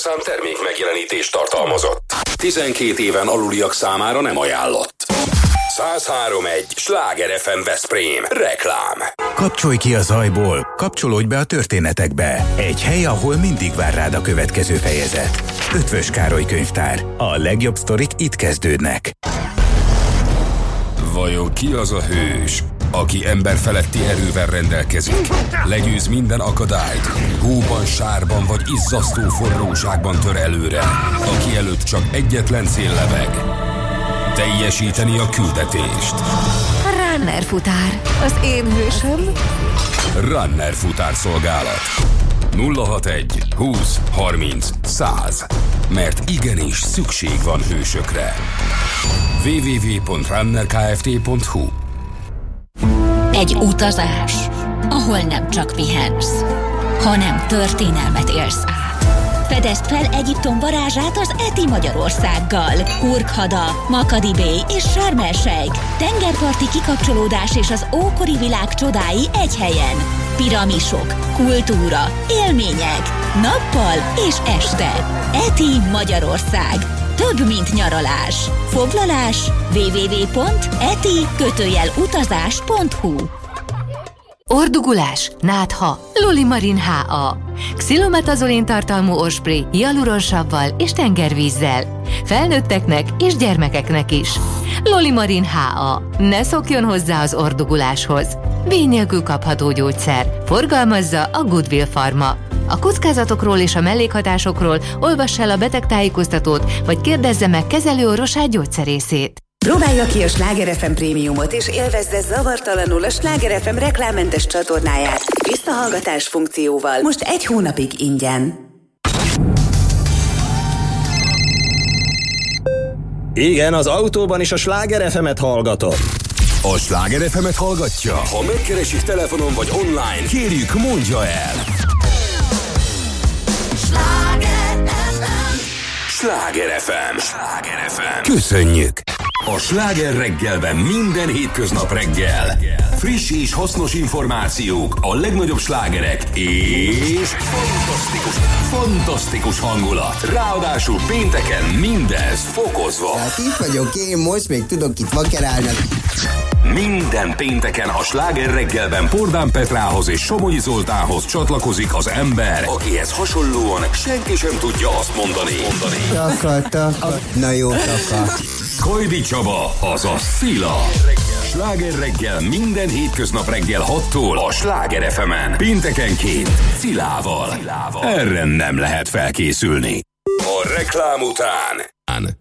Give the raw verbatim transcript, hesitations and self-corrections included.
műsorszám termék megjelenítést tartalmazott. tizenkét éven aluliak számára nem ajánlott. száz három egy Sláger ef em Veszprém. Reklám. Kapcsolj ki a zajból, kapcsolódj be a történetekbe. Egy hely, ahol mindig vár rád a következő fejezet. Ötvös Károly könyvtár. A legjobb sztorik itt kezdődnek. Vajon ki az a hős, aki emberfeletti erővel rendelkezik, legyőz minden akadályt, hóban, sárban vagy izzasztó forróságban tör előre, aki előtt csak egyetlen cél lebeg: teljesíteni a küldetést. Runner futár, az én hősöm. Runner futár szolgálat. nulla hatvanegy húsz harminc száz. Mert igenis szükség van hősökre. double-u double-u double-u pont runner kft pont hu. Egy utazás, ahol nem csak pihensz, hanem történelmet élsz át. Fedezd fel Egyiptom varázsát az Eti Magyarországgal. Hurghada, Makadi Bay és Sharm el-Sheikh. Tengerparti kikapcsolódás és az ókori világ csodái egy helyen. Piramisok, kultúra, élmények, nappal és este. Eti Magyarország. Több, mint nyaralás. Foglalás double-u double-u double-u pont eti utazás pont hu. Ordugulás, nátha, Lolimarin há á. Xilometazoline tartalmú orrspray hialuronsabbal és tengervízzel. Felnőtteknek és gyermekeknek is. Lolimarin há á. Ne szokjon hozzá az orduguláshoz. Vény nélkül kapható gyógyszer. Forgalmazza a Goodwill Pharma. A kockázatokról és a mellékhatásokról olvass el a betegtájékoztatót, vagy kérdezze meg kezelőorvosát gyógyszerészét. Próbálja ki a Sláger ef em prémiumot, és élvezze zavartalanul a Sláger ef em reklámmentes csatornáját visszahallgatás funkcióval. Most egy hónapig ingyen. Igen, az autóban is a Sláger ef emet hallgatom. A Sláger ef emet hallgatja? Ha megkeresik telefonon vagy online, kérjük, mondja el! Sláger ef em! Sláger ef em! Sláger ef em! Köszönjük! A Sláger reggelben minden hétköznap reggel friss és hasznos információk, a legnagyobb slágerek és fantasztikus, fantasztikus hangulat. Ráadásul pénteken mindez fokozva. Hát itt vagyok én, most még tudok itt vakerálni. Minden pénteken a Sláger reggelben Pordán Petrához és Somogyi Zoltánhoz csatlakozik az ember, akihez hasonlóan senki sem tudja azt mondani. mondani. Taka, taka. Na jó, taka. Kajdi Csaba, azaz Szila. Sláger reggel minden hétköznap reggel hattól a Sláger ef emen. Péntekenként Szilával. Erre nem lehet felkészülni. A reklám után